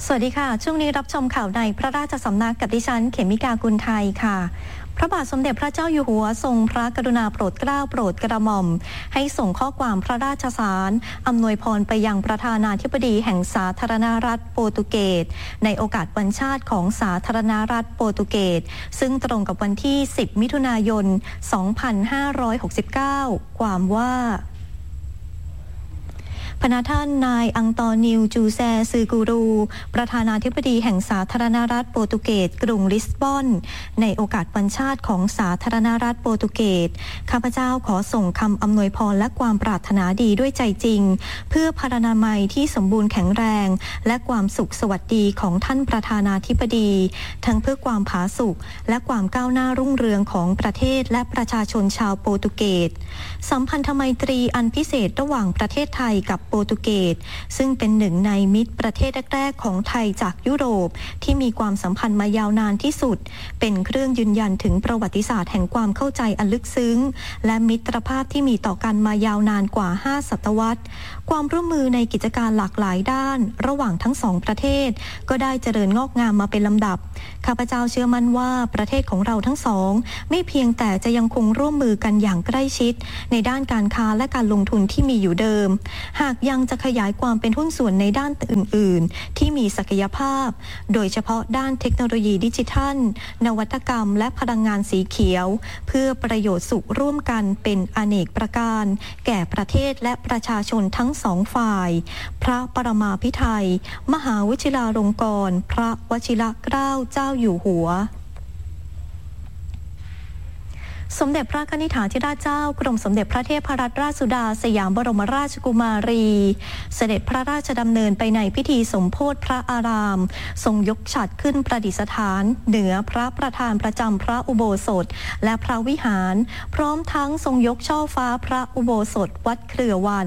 สวัสดีค่ะช่วงนี้รับชมข่าวในพระราชสำนักกับดิฉันเขมิกากุลไทยค่ะพระบาทสมเด็จพระเจ้าอยู่หัวทรงพระกรุณาโปรดเกล้าโปรดกระหม่อมให้ส่งข้อความพระราชสารอำนวยพรไปยังประธานาธิบดีแห่งสาธารณรัฐโปรตุเกสในโอกาสวันชาติของสาธารณรัฐโปรตุเกสซึ่งตรงกับวันที่10มิถุนายน2569ความว่าพระท่านนายอังตอนิวจูแซซือกูรูประธานาธิบดีแห่งสาธารณรัฐโปรตุเกสกรุงลิสบอนในโอกาสวันชาติของสาธารณรัฐโปรตุเกสข้าพเจ้าขอส่งคำอำนวยพรและความปรารถนาดีด้วยใจจริงเพื่อพรรณนามัยที่สมบูรณ์แข็งแรงและความสุขสวัสดีของท่านประธานาธิบดีทั้งเพื่อความผาสุกและความก้าวหน้ารุ่งเรืองของประเทศและประชาชนชาวโปรตุเกสสัมพันธไมตรีอันพิเศษระหว่างประเทศไทยกับโปรตุเกสซึ่งเป็นหนึ่งในมิตรประเทศแรกๆของไทยจากยุโรปที่มีความสัมพันธ์มายาวนานที่สุดเป็นเครื่องยืนยันถึงประวัติศาสตร์แห่งความเข้าใจอันลึกซึ้งและมิตรภาพที่มีต่อกันมายาวนานกว่า5ศตวรรษความร่วมมือในกิจการหลากหลายด้านระหว่างทั้งสองประเทศก็ได้เจริญงอกงามมาเป็นลำดับข้าพเจ้าเชื่อมั่นว่าประเทศของเราทั้งสองไม่เพียงแต่จะยังคงร่วมมือกันอย่างใกล้ชิดในด้านการค้าและการลงทุนที่มีอยู่เดิมหากยังจะขยายความเป็นหุ้นส่วนในด้านอื่นๆที่มีศักยภาพโดยเฉพาะด้านเทคโนโลยีดิจิทัลนวัตกรรมและพลังงานสีเขียวเพื่อประโยชน์สุขร่วมกันเป็นอเนกประการแก่ประเทศและประชาชนทั้งสองฝ่ายพระปรมาภิไธยมหาวชิราลงกรณ์พระวชิรเกล้าเจ้าอยู่หัวสมเด็จพระกนิษฐาธิราชเจ้ากรมสมเด็จพระเทพรัตนราชสุดาสยามบรมราชกุมารีเสด็จพระราชดำเนินไปในพิธีสมโภชพระอารามทรงยกฉัตรขึ้นประดิษฐานเหนือพระประธานประจำพระอุโบสถและพระวิหารพร้อมทั้งทรงยกช่อฟ้าพระอุโบสถวัดเครือวัน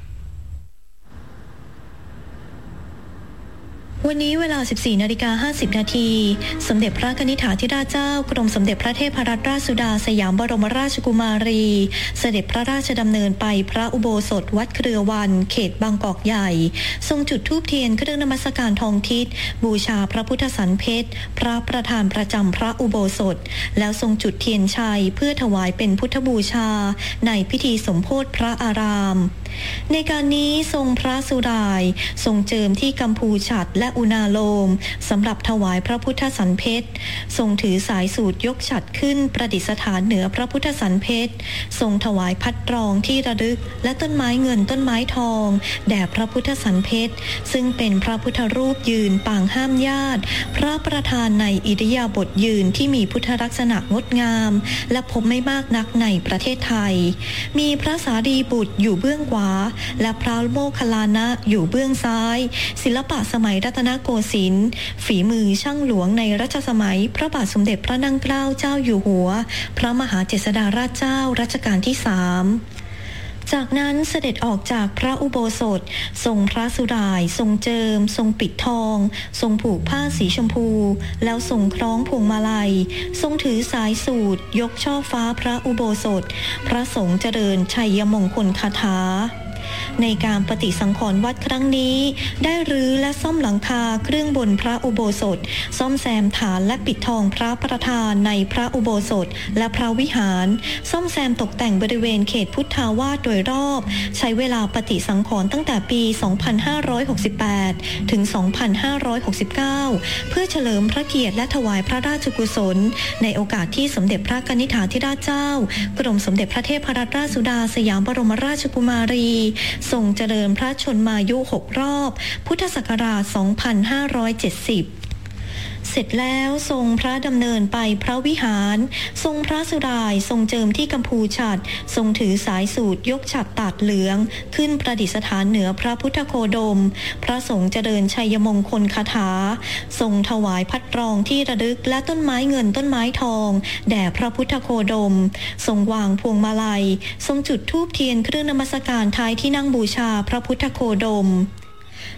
วันนี้เวลา 14:50 นาทีสมเด็จพระกนิษฐาธิราชเจ้ากรมสมเด็จพระเทพรัตนราชสุดาสยามบรมราชกุมารีเสด็จพระราชดำเนินไปพระอุโบสถวัดเครือวันเขตบางกอกใหญ่ทรงจุดธูปเทียนเครื่องนมัสการทองทิศบูชาพระพุทธสันเพชรพระประธานประจำพระอุโบสถแล้วทรงจุดเทียนชัยเพื่อถวายเป็นพุทธบูชาในพิธีสมโภชพระอารามในการนี้ทรงพระสุรายทรงเจิมที่กัมพูฉัตรและอุณาโลมสำหรับถวายพระพุทธสันเพชรทรงถือสายสูตรยกฉัตรขึ้นประดิษฐานเหนือพระพุทธสันเพชรทรงถวายพัดรองที่ระลึกและต้นไม้เงินต้นไม้ทองแด่พระพุทธสันเพชรซึ่งเป็นพระพุทธรูปยืนปางห้ามญาติพระประธานในอิริยาบถยืนที่มีพุทธลักษณะงดงามและพบไม่มากนักในประเทศไทยมีพระสารีบุตรอยู่เบื้องขวาและพระโมคคัลลานะอยู่เบื้องซ้ายศิลปะสมัยรัตนโกสินทร์ฝีมือช่างหลวงในรัชสมัยพระบาทสมเด็จพระนั่งเกล้าเจ้าอยู่หัวพระมหาเจษฎาราชเจ้ารัชกาลที่ 3จากนั้นเสด็จออกจากพระอุโบสถทรงพระสุรายทรงเจิมทรงปิดทองทรงผูกผ้าสีชมพูแล้วทรงคล้องพวงมาลัยทรงถือสายสูตรยกช่อฟ้าพระอุโบสถพระสงฆ์เจริญชัยมงคลคาถาในการปฏิสังขรณ์วัดครั้งนี้ได้รื้อและซ่อมหลังคาเครื่องบนพระอุโบสถซ่อมแซมฐานและปิดทองพระประธานในพระอุโบสถและพระวิหารซ่อมแซมตกแต่งบริเวณเขตพุทธาวาสโดยรอบใช้เวลาปฏิสังขรณ์ตั้งแต่ปี 2568 ถึง 2569 เพื่อเฉลิมพระเกียรติและถวายพระราชกุศลในโอกาสที่สมเด็จพระกนิษฐาธิราชเจ้ากรมสมเด็จพระเทพรัตนราชสุดาสยามบรมราชกุมารีทรงเจริญพระชนมายุ6 รอบพุทธศักราช 2570 เสร็จแล้วทรงพระดำเนินไปพระวิหารทรงพระสุรายทรงเจิมที่กัมพูฉัตรทรงถือสายสูตรยกฉัตรตัดเหลืองขึ้นประดิษฐานเหนือพระพุทธโคดมพระสงฆ์เจริญชัยมงคลคาถาทรงถวายพัดรองที่ระลึกและต้นไม้เงินต้นไม้ทองแด่พระพุทธโคดมทรงวางพวงมาลัยทรงจุดธูปเทียนเครื่องนมัสการท้ายที่นั่งบูชาพระพุทธโคดม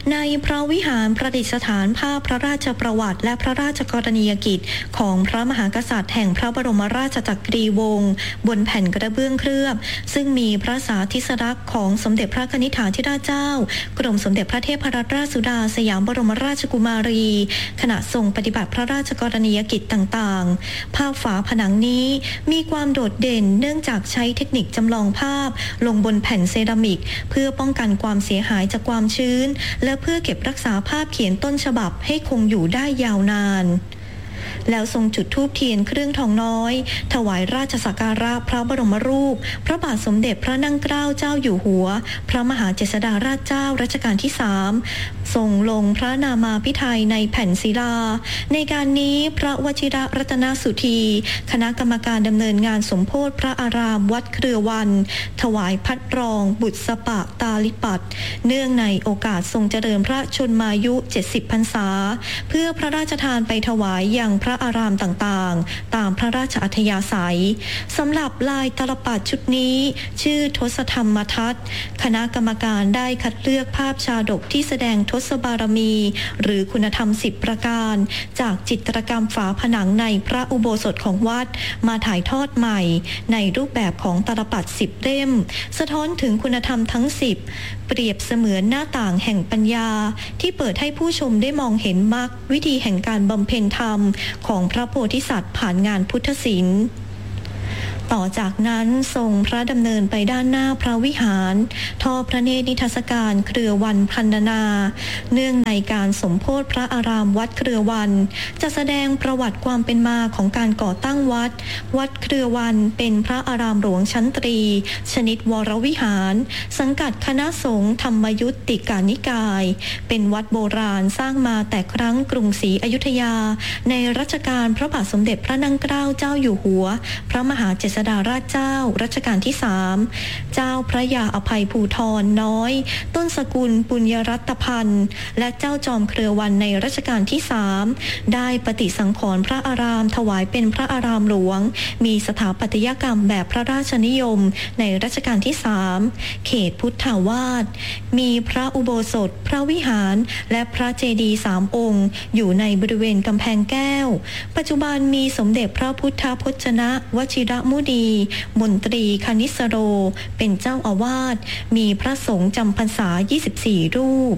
ในพระวิหารประดิษฐานภาพพระราชประวัติและพระราชกรณียกิจของพระมหากษัตริย์แห่งพระบรมราชจักรีวงศ์บนแผ่นกระเบื้องเคลือบซึ่งมีพระสาธิสลักษณ์ของสมเด็จพระนิธิธิราชเจ้ากรมสมเด็จพระเทพรัตนราชสุดาสยามบรมราชกุมารีขณะทรงปฏิบัติพระราชกรณียกิจต่างๆภาพฝาผนังนี้มีความโดดเด่นเนื่องจากใช้เทคนิคจำลองภาพลงบนแผ่นเซรามิกเพื่อป้องกันความเสียหายจากความชื้นและเพื่อเก็บรักษาภาพเขียนต้นฉบับให้คงอยู่ได้ยาวนานแล้วทรงจุดธูปเทียนเครื่องทองน้อยถวายราชสักการะพระบรมรูปพระบาทสมเด็จพระนั่งเกล้าเจ้าอยู่หัวพระมหาเจษฎาราชเจ้ารัชกาลที่3ทรงลงพระนามาภิไธยในแผ่นศิลาในการนี้พระวชิรรัตนสุธีคณะกรรมการดำเนินงานสมโภชพระอารามวัดเครือวันถวายพัดรองบุษปะตาลิปัตเนื่องในโอกาสทรงเจริญพระชนมายุ70พรรษาเพื่อพระราชทานไปถวายยังพระอารามต่างๆตามพระราชอัธยาศัยสำหรับลายตลับปัดชุดนี้ชื่อทศธรรมทัศน์คณะกรรมการได้คัดเลือกภาพชาดกที่แสดงทศบารมีหรือคุณธรรม10ประการจากจิตรกรรมฝาผนังในพระอุโบสถของวัดมาถ่ายทอดใหม่ในรูปแบบของตลับปัด10เล่มสะท้อนถึงคุณธรรมทั้ง10เปรียบเสมือนหน้าต่างแห่งปัญญาที่เปิดให้ผู้ชมได้มองเห็นมรรควิธีแห่งการบำเพ็ญธรรมของพระโพธิสัตว์ผ่านงานพุทธศิลป์ต่อจากนั้นทรงพระดำเนินไปด้านหน้าพระวิหารทอดพระเนตรนิทรรศการเครือวันพันนาเนื่องในการสมโภชพระอารามวัดเครือวันจะแสดงประวัติความเป็นมาของการก่อตั้งวัดเครือวันเป็นพระอารามหลวงชั้นตรีชนิดวรวิหารสังกัดคณะสงฆ์ธรรมยุติกานิกายเป็นวัดโบราณสร้างมาแต่ครั้งกรุงศรีอยุธยาในรัชกาลพระบาทสมเด็จพระนั่งเกล้าเจ้าอยู่หัวพระมหาเจษฎาราชเจ้ารัชกาลที่3เจ้าพระยาอภัยภูธรน้อยต้นสกุลปุญญรัตพันธ์และเจ้าจอมเครือวันในรัชกาลที่3ได้ปฏิสังขรณ์พระอารามถวายเป็นพระอารามหลวงมีสถาปัตยกรรมแบบพระราชนิยมในรัชกาลที่3เขตพุทธาวาสมีพระอุโบสถพระวิหารและพระเจดีย์3องค์อยู่ในบริเวณกำแพงแก้วปัจจุบันมีสมเด็จพระพุทธพจนะวชิรมุนีมนตรีคณิสโรเป็นเจ้าอาวาสมีพระสงฆ์จำพรรษา24รูป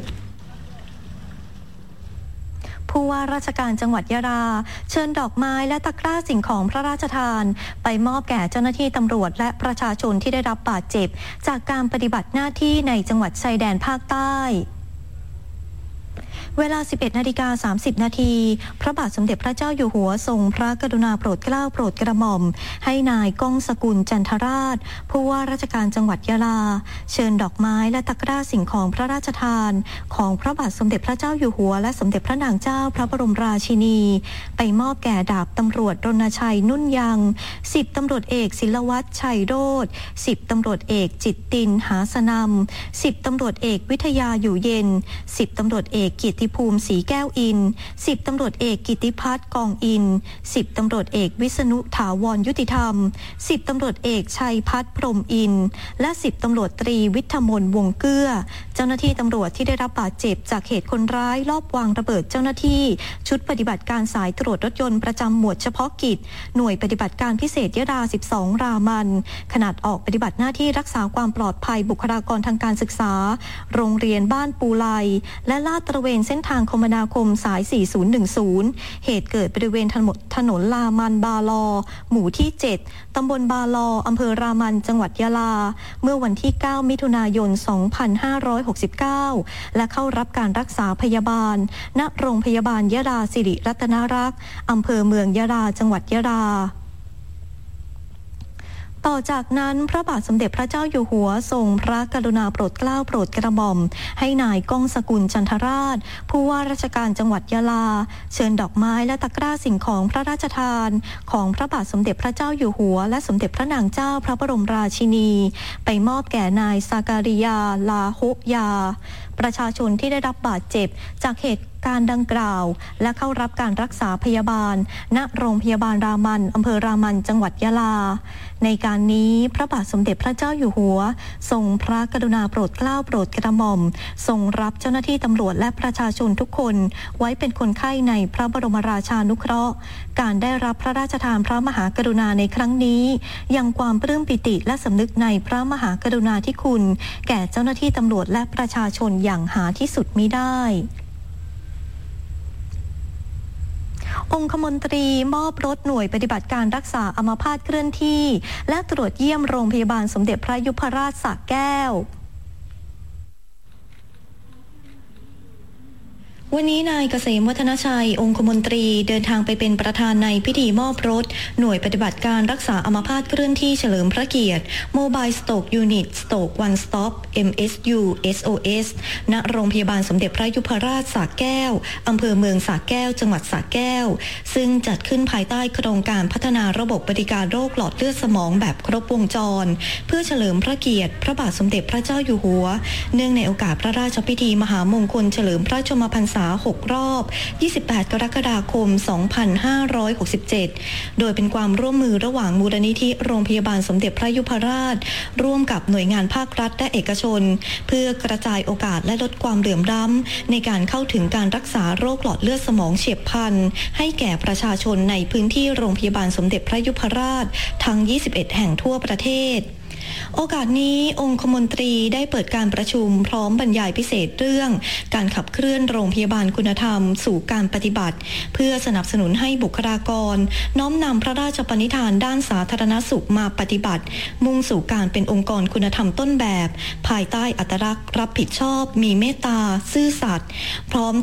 ผู้ว่าราชการจังหวัดยะลาเชิญดอกไม้และตะกร้าสิ่งของพระราชทานไปมอบแก่เจ้าหน้าที่ตำรวจและประชาชนที่ได้รับบาดเจ็บจากการปฏิบัติหน้าที่ในจังหวัดชายแดนภาคใต้เวลา 11:30 นาทีพระบาทสมเด็จพระเจ้าอยู่หัวทรงพระกรุณาโปรดเกล้าโปรดกระหม่อมให้นายก้องสกุลจันทราชผู้ว่าราชการจังหวัดยะลาเชิญดอกไม้และตะกร้าสิ่งของพระราชทานของพระบาทสมเด็จพระเจ้าอยู่หัวและสมเด็จพระนางเจ้าพระบรมราชินีไปมอบแก่ดาบตำรวจรณชัยนุ่นยัง10ตำรวจเอกศิลวัฒน์ชัยโรจน์10ตำรวจเอกจิตตินหาสนำ10ตำรวจเอกวิทยาอยู่เย็น10ตำรวจเอกกิตติภูมิศรีแก้วอิน10ตำรวจเอกกิติพัฒน์กองอิน10ตำรวจเอกวิษณุถาวรยุติธรรม10ตำรวจเอกชัยพัฒน์พรหมอินและ10ตำรวจตรีวิทมนวงเกื้อเจ้าหน้าที่ตำรวจที่ได้รับบาดเจ็บจากเหตุคนร้ายลอบวางระเบิดเจ้าหน้าที่ชุดปฏิบัติการสายตรวจรถยนต์ประจำหมวดเฉพาะกิจหน่วยปฏิบัติการพิเศษยะลา12รามันขณะออกปฏิบัติหน้าที่รักษาความปลอดภัยบุคลากรทางการศึกษาโรงเรียนบ้านปูไลและลาดตระเวนเส้นทางคมนาคมสาย4010เหตุเกิดบริเวณถนนลามันบาลอหมู่ที่7ตำบลบาลออำเภอรามันจังหวัดยะลาเมื่อวันที่9มิถุนายน2569และเข้ารับการรักษาพยาบาลณโรงพยาบาลยะลาสิริรัตนรักษ์อำเภอเมืองยะลาจังหวัดยะลาต่อจากนั้นพระบาทสมเด็จพระเจ้าอยู่หัวทรงพระกรุณาโปรดเกล้าโปรดกระหม่อมให้นายก้องสกุลจันทราชผู้ว่าราชการจังหวัดยะลาเชิญดอกไม้และตะกร้าสิ่งของพระราชทานของพระบาทสมเด็จพระเจ้าอยู่หัวและสมเด็จพระนางเจ้าพระบรมราชินีไปมอบแก่นายซาการิยาลาโฮยาประชาชนที่ได้รับบาดเจ็บจากเหตุการดังกล่าวและเข้ารับการรักษาพยาบาลณโรงพยาบาลรามันอำเภอรามันจังหวัดยะลาในการนี้พระบาทสมเด็จพระเจ้าอยู่หัวทรงพระกรุณาโปรดเกล้าโปรดกระหม่อมทรงรับเจ้าหน้าที่ตำรวจและประชาชนทุกคนไว้เป็นคนไข้ในพระบรมราชานุเคราะห์การได้รับพระราชทานพระมหากรุณาในครั้งนี้ยังความปลื้มปิติและสำนึกในพระมหากรุณาธิคุณแก่เจ้าหน้าที่ตำรวจและประชาชนอย่างหาที่สุดมิได้องคมนตรีมอบรถหน่วยปฏิบัติการรักษาอัมพาตเคลื่อนที่และตรวจเยี่ยมโรงพยาบาลสมเด็จพระยุพราชสระแก้ววันนี้นายเกษมวัฒนชัยองคมนตรีเดินทางไปเป็นประธานในพิธีมอบรถหน่วยปฏิบัติการรักษาอัมพาตเคลื่อนที่เฉลิมพระเกียรติ Mobile Stroke Unit Stroke One Stop MSU SOS ณโรงพยาบาลสมเด็จพระยุพราชสระแก้วอำเภอเมืองสระแก้วจังหวัดสระแก้วซึ่งจัดขึ้นภายใต้โครงการพัฒนาระบบบริการโรคหลอดเลือดสมองแบบครบวงจรเพื่อเฉลิมพระเกียรติพระบาทสมเด็จพระเจ้าอยู่หัวเนื่องในโอกาสพระราชพิธีมหามงคลเฉลิมพระชนมพรรษา6 รอบ 28 กรกฎาคม 2567 โดยเป็นความร่วมมือระหว่างมูลนิธิโรงพยาบาลสมเด็จพระยุพราชร่วมกับหน่วยงานภาครัฐและเอกชนเพื่อกระจายโอกาสและลดความเหลื่อมล้ำในการเข้าถึงการรักษาโรคหลอดเลือดสมองเฉียบพลันให้แก่ประชาชนในพื้นที่โรงพยาบาลสมเด็จพระยุพราชทั้ง 21 แห่งทั่วประเทศโอกาสนี้องคมนตรีได้เปิดการประชุมพร้อมบรรยายพิเศษเรื่องการขับเคลื่อนโรงพยาบาลคุณธรรมสู่การปฏิบัติเพื่อสนับสนุนให้บุคลากรน้อมนำพระราชปณิธานด้านสาธารณสุขมาปฏิบัติมุ่งสู่การเป็นองค์กรคุณธรรมต้นแบบภายใต้อัตลักษณ์รับผิดชอบมีเมตตาซื่อสัตย์พร้อม